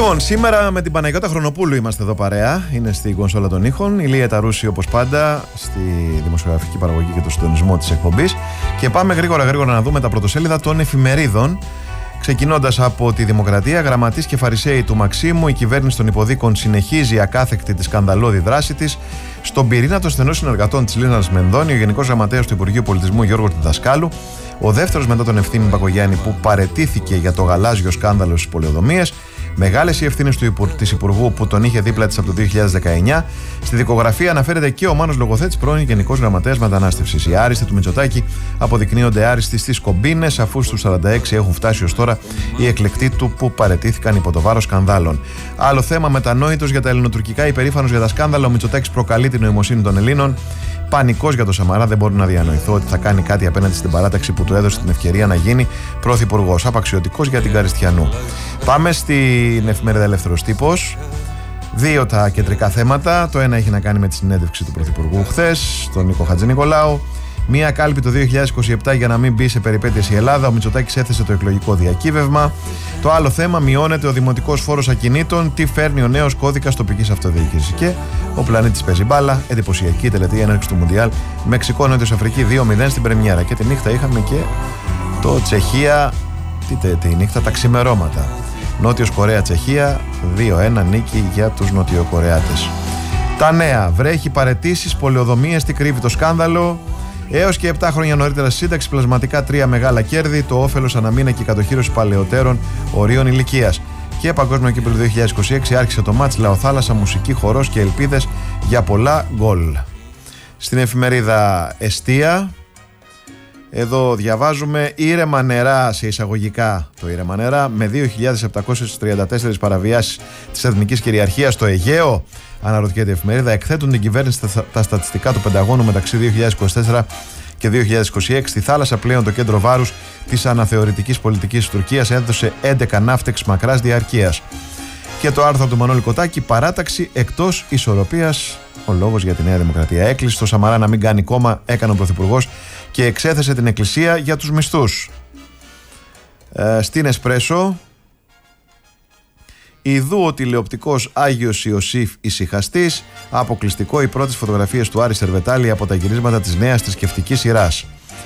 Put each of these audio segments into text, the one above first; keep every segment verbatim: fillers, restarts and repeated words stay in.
Λοιπόν, σήμερα με την Παναγιώτα Χρονοπούλου είμαστε εδώ παρέα. Είναι στην κονσόλα των ήχων. Η Λία Ταρούση, όπως πάντα, στη δημοσιογραφική παραγωγή και το συντονισμό της εκπομπής. Και πάμε γρήγορα γρήγορα να δούμε τα πρωτοσέλιδα των εφημερίδων. Ξεκινώντας από τη Δημοκρατία, γραμματείς και φαρισαίοι του Μαξίμου, η κυβέρνηση των υποδίκων συνεχίζει ακάθεκτη τη σκανδαλώδη δράση της. Στον πυρήνα των στενών συνεργατών της Λίνας Μενδώνη, ο Γενικός Γραμματέας του Υπουργείου Πολιτισμού Γιώργος Διδασκάλου, ο δεύτερος μετά τον Ευθύμη Πακογιάννη που παραιτήθηκε για το γαλάζιο σκάνδαλο στις πολεοδομίες. Μεγάλες οι ευθύνες της Υπουργού που τον είχε δίπλα της από το δύο χιλιάδες δεκαεννιά. Στη δικογραφία αναφέρεται και ο Μάνος Λογοθέτης, πρώην Γενικός Γραμματέας Μετανάστευσης. Οι άριστοι του Μητσοτάκη αποδεικνύονται άριστοι στις κομπίνες, αφού στους σαράντα έξι έχουν φτάσει ως τώρα οι εκλεκτοί του που παραιτήθηκαν υπό το βάρος σκανδάλων. Άλλο θέμα, μετανόητος για τα ελληνοτουρκικά, υπερήφανος για τα σκάνδαλα, ο Μητσοτάκης προκαλεί την νοημοσύνη των Ελλήνων. Πανικός για το Σαμαρά, δεν μπορώ να διανοηθώ ότι θα κάνει κάτι απέναντι στην παράταξη που του έδωσε την ευκαιρία να γίνει πρωθυπουργός. Απαξιωτικός για την Καριστιανού. Πάμε στην εφημερίδα Ελεύθερος Τύπος. Δύο τα κεντρικά θέματα. Το ένα έχει να κάνει με τη συνέντευξη του πρωθυπουργού χθες, τον Νίκο Χατζηνικολάου. Μία κάλπη το δύο χιλιάδες είκοσι επτά για να μην μπει σε περιπέτειες η Ελλάδα. Ο Μητσοτάκης έθεσε το εκλογικό διακύβευμα. Το άλλο θέμα, μειώνεται ο δημοτικός φόρος ακινήτων. Τι φέρνει ο νέος κώδικας τοπικής αυτοδιοίκησης. Και ο πλανήτης παίζει μπάλα. Εντυπωσιακή τελετή έναρξη του Μουντιάλ. Μεξικό Νότιος Αφρική δύο μηδέν στην πρεμιέρα. Και τη νύχτα είχαμε και το Τσεχία. Τι τη νύχτα, τα ξημερώματα. Νότιος Κορέα Τσεχία δύο ένα νίκη για τους Νοτιοκορεάτες. Τα νέα, βρέχει παραιτήσεις, πολεοδομίες, τι κρύβει το σκάνδαλο. Έως και επτά χρόνια νωρίτερα στη σύνταξη, πλασματικά τρία μεγάλα κέρδη, το όφελος αναμήνα και η κατοχήρωση παλαιότερων ορίων ηλικίας. Και Παγκόσμιο Κύπελλο δύο χιλιάδες είκοσι έξι άρχισε το μάτς, λαοθάλασσα, μουσική, χορός και ελπίδες για πολλά γκολ. Στην εφημερίδα Εστία, εδώ διαβάζουμε ήρεμα νερά, σε εισαγωγικά το ήρεμα νερά, με δύο χιλιάδες επτακόσιες τριάντα τέσσερις παραβιάσεις της εθνικής κυριαρχίας στο Αιγαίο. Αναρωτιέται η εφημερίδα, εκθέτουν την κυβέρνηση τα, τα στατιστικά του Πενταγώνου μεταξύ δύο χιλιάδες είκοσι τέσσερα και δύο χιλιάδες είκοσι έξι. Στη θάλασσα πλέον το κέντρο βάρους της αναθεωρητικής πολιτικής της Τουρκίας έδωσε έντεκα ναύτεξ μακράς διαρκείας. Και το άρθρο του Μανώλη Κοτάκη, παράταξη εκτός ισορροπίας, ο λόγος για τη Νέα Δημοκρατία. Έκλεισε το Σαμαρά να μην κάνει κόμμα, έκανε ο Πρωθυπουργός και εξέθεσε την Εκκλησία για τους μισθούς. Ε, στην Εσπρέσο, ιδού ο τηλεοπτικός Άγιος Ιωσήφ ησυχαστής, αποκλειστικό οι πρώτες φωτογραφίες του Άρη Σερβετάλη από τα γυρίσματα της νέας θρησκευτικής σειράς.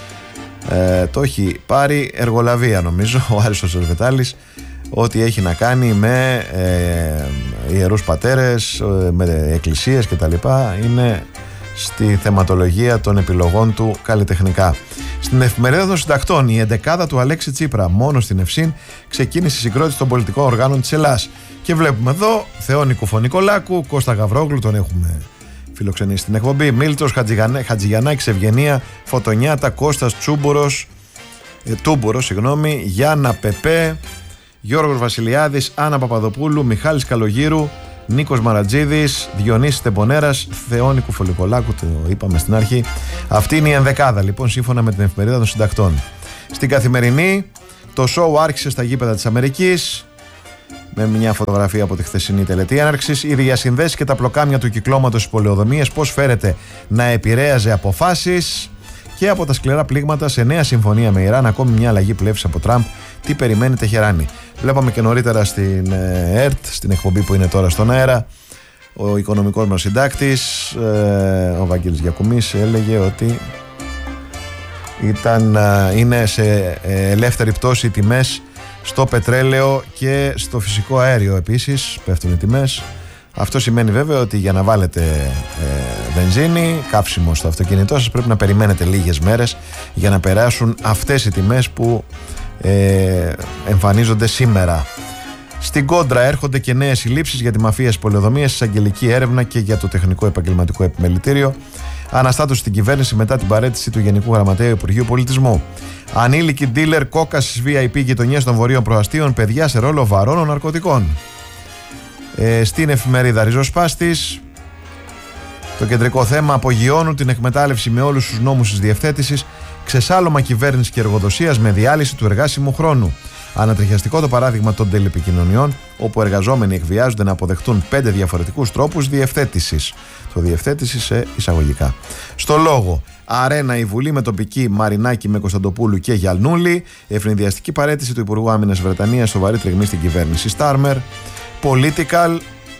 Ε, το έχει πάρει εργολαβία νομίζω ο Άρης ο Σερβετάλης, ό,τι έχει να κάνει με ε, ιερούς πατέρες, με εκκλησίες κτλ. Είναι στη θεματολογία των επιλογών του καλλιτεχνικά. Στην εφημερίδα των συντακτών, η εντεκάδα του Αλέξη Τσίπρα, μόνο στην Ευσύν, ξεκίνησε η συγκρότηση των πολιτικών οργάνων της Ελλάς. Και βλέπουμε εδώ Θεόνη Κουφονικολάκου, Κώστα Γαβρόγλου, τον έχουμε φιλοξενήσει στην εκπομπή, Μίλτος Χατζηγιαννάκης, Ευγενία Φωτονιάτα, Κώστας Τσούμπορος, ε, Τούμπορος, συγγνώμη, Γιάννα Πεπέ, Γιώργος Βασιλιάδης, Άννα Παπαδοπούλου, Μιχάλης Καλογύρου, Νίκος Μαρατζίδης, Διονύσης Τεμπονέρας, Θεόνη Κουφονικολάκου, το είπαμε στην αρχή. Αυτή είναι η ενδεκάδα λοιπόν, σύμφωνα με την εφημερίδα των συντακτών. Στην Καθημερινή, το σοου άρχισε στα γήπεδα της Αμερικής, με μια φωτογραφία από τη χθεσινή τελετή έναρξης. Οι διασυνδέσεις και τα πλοκάμια του κυκλώματος στις πολεοδομίες, πώς φέρεται να επηρέαζε αποφάσεις. Και από τα σκληρά πλήγματα σε νέα συμφωνία με Ιράν, ακόμη μια αλλαγή πλεύση από Τραμπ. Τι περιμένει Τεχεράνη. Βλέπαμε και νωρίτερα στην ΕΡΤ, στην εκπομπή που είναι τώρα στον αέρα, ο οικονομικός μας συντάκτης, ο Βαγγέλης Γιακουμής, έλεγε ότι ήταν, είναι σε ελεύθερη πτώση οι τιμές στο πετρέλαιο και στο φυσικό αέριο επίσης, πέφτουν οι τιμές. Αυτό σημαίνει βέβαια ότι για να βάλετε ε, βενζίνη, καύσιμο στο αυτοκίνητό σας, πρέπει να περιμένετε λίγες μέρες για να περάσουν αυτές οι τιμές που ε, εμφανίζονται σήμερα. Στην κόντρα έρχονται και νέες συλλήψεις για τη μαφία στις πολεοδομίες, εισαγγελική έρευνα και για το τεχνικό επαγγελματικό επιμελητήριο. Αναστάτωση στην κυβέρνηση μετά την παραίτηση του Γενικού Γραμματέα Υπουργείου Πολιτισμού. Ανήλικη ντίλερ κόκα στις βι άι πι γειτονιές των βορείων προαστίων, παιδιά σε ρόλο βαρώνων ναρκωτικών. Ε, στην εφημερίδα Ριζοσπάστης, το κεντρικό θέμα, απογειώνουν την εκμετάλλευση με όλους τους νόμους της διευθέτησης, ξεσάλωμα κυβέρνησης και εργοδοσίας με διάλυση του εργάσιμου χρόνου. Ανατριχιαστικό το παράδειγμα των τηλεπικοινωνιών, όπου εργαζόμενοι εκβιάζονται να αποδεχτούν πέντε διαφορετικούς τρόπους διευθέτησης. Το διευθέτηση σε εισαγωγικά. Στο Λόγο, Αρένα η Βουλή με τοπική, Μαρινάκη με Κωνσταντοπούλου και Γιαλνούλη. Ευνηδιαστική παραίτηση του Υπουργού Άμυνας Βρετανίας, σοβαρή τριγμή στην κυβέρνηση Στάρμερ. Political.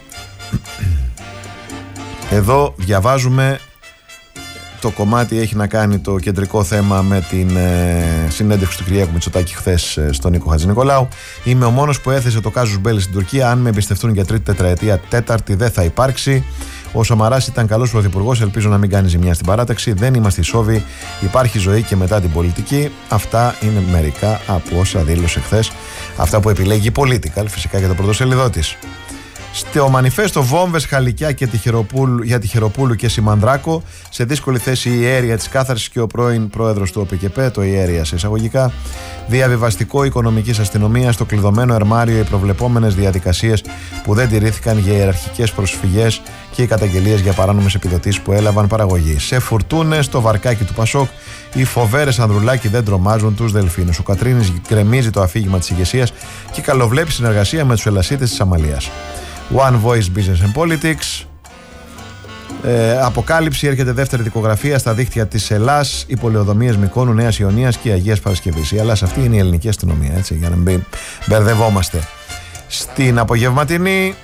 Εδώ διαβάζουμε, το κομμάτι έχει να κάνει το κεντρικό θέμα με την ε, συνέντευξη του Κυριάκου Μητσοτάκη χθες ε, στον Νίκο Χατζηνικολάου. Είμαι ο μόνος που έθεσε το κάζους μπέλι στην Τουρκία. Αν με εμπιστευτούν για τρίτη τετραετία, τέταρτη δεν θα υπάρξει. Ο Σαμαράς ήταν καλός πρωθυπουργός. Ελπίζω να μην κάνει ζημιά στην παράταξη. Δεν είμαστε ισόβοι. Υπάρχει ζωή και μετά την πολιτική. Αυτά είναι μερικά από όσα δήλωσε χθες. Αυτά που επιλέγει η Political, φυσικά για το πρωτοσέλιδό της. Στο μανιφέστο βόμβες, Χαλικιά και Τυχεροπούλου, για Τυχεροπούλου και Σιμανδράκο. Σε δύσκολη θέση η Ιέρια της Κάθαρσης και ο πρώην πρόεδρος του ΟΠΚΠ, το Ιέρια σε εισαγωγικά. Διαβιβαστικό οικονομικής αστυνομίας, στο κλειδωμένο ερμάριο οι προβλεπόμενες διαδικασίες που δεν τηρήθηκαν για ιεραρχικές προσφυγές και οι καταγγελίες για παράνομες επιδοτήσεις που έλαβαν παραγωγή. Σε φουρτούνες, στο βαρκάκι του Πασόκ, οι φοβέρες Ανδρουλάκη δεν τρομάζουν τους Δελφίνους. Ο Κατρίνης γκρεμίζει το αφήγημα της ηγεσίας και καλοβλέπει συνεργασία με τους ελασίτες της Αμαλίας. One Voice Business and Politics. Ε, αποκάλυψη, έρχεται δεύτερη δικογραφία στα δίκτυα της Ελλάς. Οι πολεοδομίες Μυκόνου, Νέας Ιωνίας και Αγίας Παρασκευής. Η Ελλάς αυτή είναι η ελληνική αστυνομία, έτσι, για να μην μπερδευόμαστε. Στην απογευματινή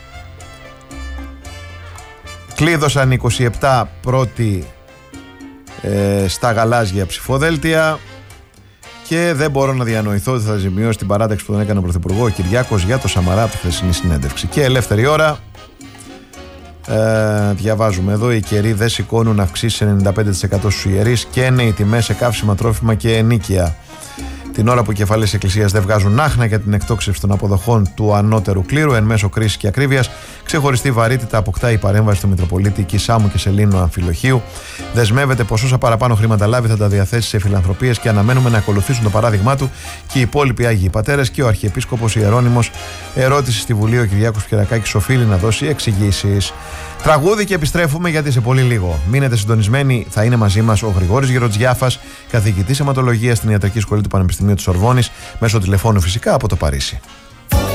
κλείδωσαν είκοσι επτά πρώτοι ε, στα γαλάζια ψηφοδέλτια. Και δεν μπορώ να διανοηθώ ότι θα ζημιώσει την παράταξη που τον έκανε ο Πρωθυπουργό ο Κυριάκος για το Σαμαρά από τη χθεσινή συνέντευξη. Και ελεύθερη ώρα. Ε, διαβάζουμε εδώ: οι καιροί δεν σηκώνουν αυξήσεις ενενήντα πέντε τοις εκατό στους ιερείς και είναι οι τιμές σε καύσιμα, τρόφιμα και ενίκεια. Την ώρα που οι κεφαλές της Εκκλησίας δεν βγάζουν άχνα για την εκτόξευση των αποδοχών του ανώτερου κλήρου εν μέσω κρίσης και ακρίβειας, ξεχωριστή βαρύτητα αποκτά η παρέμβαση του Μητροπολίτη Κισάμου και Σελήνου Αμφιλοχείου. Δεσμεύεται πως όσα παραπάνω χρήματα λάβει θα τα διαθέσει σε φιλανθρωπίες και αναμένουμε να ακολουθήσουν το παράδειγμά του και οι υπόλοιποι Άγιοι Πατέρες. Και ο Αρχιεπίσκοπος Ιερώνυμος ερώτηση στη Βουλή, ο Κυριάκος Πιερακάκης οφείλει να δώσει εξηγήσεις. Τραγούδι και επιστρέφουμε, γιατί σε πολύ λίγο. Μείνετε συντονισμένοι, θα είναι μαζί μας ο Γρηγόρης Γεροτζιάφας, καθηγητής αιματολογίας στην Ιατρική Σχολή του Πανεπιστημίου της Σορβόνης, μέσω τηλεφώνου φυσικά από το Παρίσι.